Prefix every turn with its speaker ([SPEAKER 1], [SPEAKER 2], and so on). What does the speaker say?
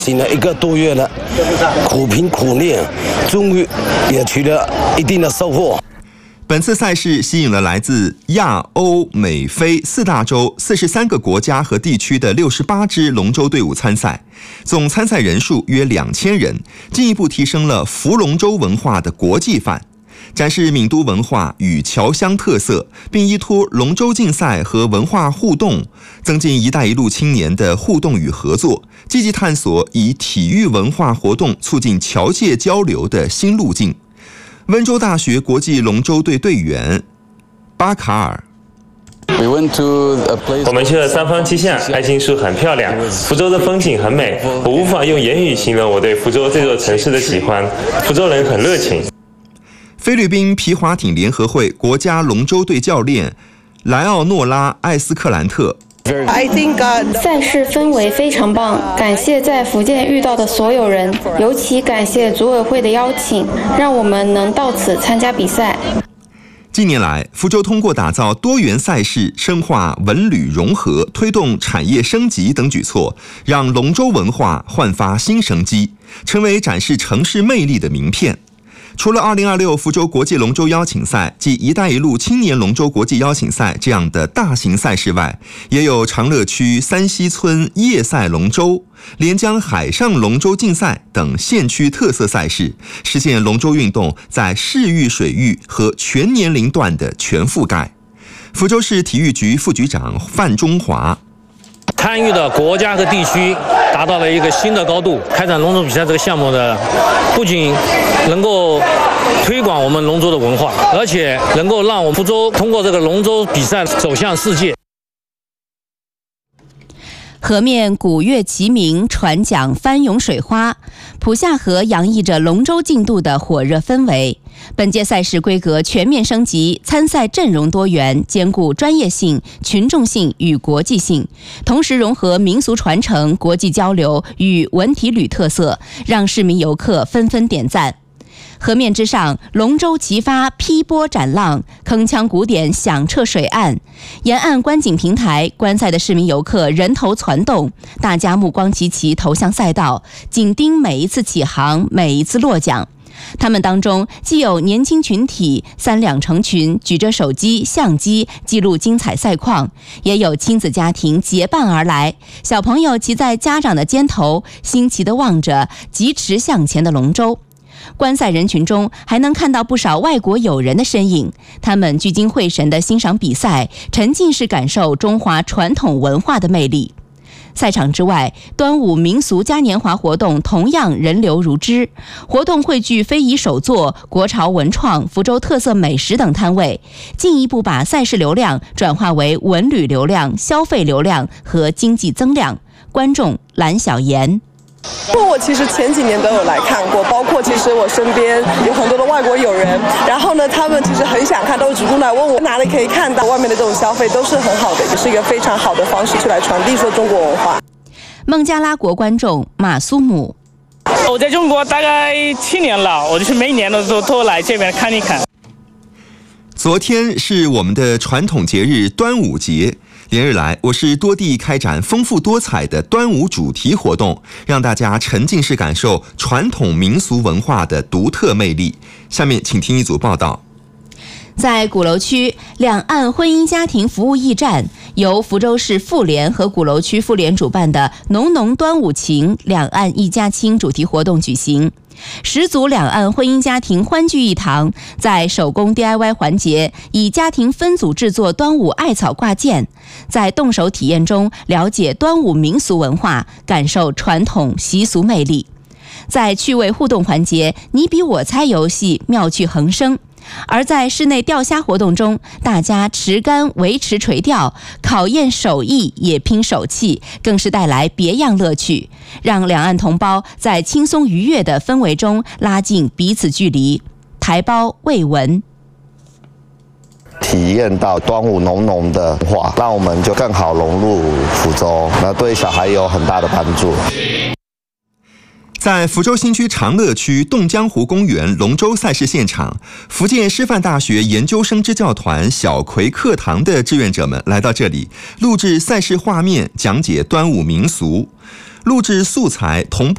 [SPEAKER 1] 经了1个多月了，苦拼苦练，终于也取得一定的收获。
[SPEAKER 2] 本次赛事吸引了来自亚欧美非4大洲43个国家和地区的68支龙舟队伍参赛，总参赛人数约2000人，进一步提升了福龙舟文化的国际范，展示闽都文化与侨乡特色，并依托龙舟竞赛和文化互动，增进“一带一路”青年的互动与合作，积极探索以体育文化活动促进侨界交流的新路径。温州大学国际龙舟队队员巴卡尔。
[SPEAKER 3] 我们去了3坊7巷，爱心树很漂亮，福州的风景很美，我无法用言语形容我对福州这座城市的喜欢。福州人很热情。
[SPEAKER 2] 菲律宾皮划艇联合会国家龙舟队教练莱奥诺拉·艾斯克兰特。
[SPEAKER 4] 赛事氛围非常棒，感谢在福建遇到的所有人，尤其感谢组委会的邀请，让我们能到此参加比赛。
[SPEAKER 2] 近年来，福州通过打造多元赛事、深化文旅融合、推动产业升级等举措，让龙舟文化焕发新生机，成为展示城市魅力的名片。除了2026福州国际龙舟邀请赛及“一带一路”青年龙舟国际邀请赛这样的大型赛事外，也有长乐区三溪村夜赛龙舟、连江海上龙舟竞赛等县区特色赛事，实现龙舟运动在市域、水域和全年龄段的全覆盖。福州市体育局副局长范中华。
[SPEAKER 5] 参与的国家和地区达到了一个新的高度。开展龙舟比赛这个项目呢，不仅能够推广我们龙舟的文化，而且能够让我们福州通过这个龙舟比赛走向世界。
[SPEAKER 6] 河面鼓乐齐鸣，船桨翻涌水花，浦下河洋溢着龙舟竞渡的火热氛围。本届赛事规格全面升级，参赛阵容多元，兼顾专业性、群众性与国际性，同时融合民俗传承、国际交流与文体旅特色，让市民游客纷纷点赞。河面之上，龙舟齐发，劈波斩浪，铿锵鼓点响彻水岸。沿岸观景平台，观赛的市民游客人头攒动，大家目光齐齐投向赛道，紧盯每一次起航，每一次落桨。他们当中既有年轻群体3两成群举着手机、相机记录精彩赛况，也有亲子家庭结伴而来，小朋友骑在家长的肩头，新奇地望着疾驰向前的龙舟。观赛人群中还能看到不少外国友人的身影，他们聚精会神地欣赏比赛，沉浸式感受中华传统文化的魅力。赛场之外，端午民俗嘉年华活动同样人流如织，活动汇聚非遗手作、国潮文创、福州特色美食等摊位，进一步把赛事流量转化为文旅流量、消费流量和经济增量。观众蓝小妍。
[SPEAKER 7] 我其实前几年都有来看过，包括其实我身边有很多的外国友人，然后呢，他们其实很想看，都主动来问我哪里可以看到。外面的这种消费都是很好的，也是一个非常好的方式去来传递说中国文化。
[SPEAKER 6] 孟加拉国观众马苏姆，
[SPEAKER 8] 我在中国大概7年了，我就是每一年都来这边看一看。
[SPEAKER 2] 昨天是我们的传统节日端午节。连日来，我市多地开展丰富多彩的端午主题活动，让大家沉浸式感受传统民俗文化的独特魅力。下面请听一组报道。
[SPEAKER 6] 在鼓楼区两岸婚姻家庭服务驿站，由福州市妇联和鼓楼区妇联主办的浓浓端午情两岸一家亲主题活动举行。10组两岸婚姻家庭欢聚一堂，在手工 DIY 环节以家庭分组制作端午艾草挂件，在动手体验中了解端午民俗文化，感受传统习俗魅力。在趣味互动环节，你比我猜游戏妙趣横生。而在室内钓虾活动中，大家持竿围池垂钓，考验手艺也拼手气，更是带来别样乐趣，让两岸同胞在轻松愉悦的氛围中拉近彼此距离。台胞魏文，
[SPEAKER 9] 体验到端午浓浓的文化，让我们就更好融入福州，那对小孩有很大的帮助。
[SPEAKER 2] 在福州新区长乐区洞江湖公园龙舟赛事现场，福建师范大学研究生支教团小葵课堂的志愿者们来到这里，录制赛事画面，讲解端午民俗，录制素材同步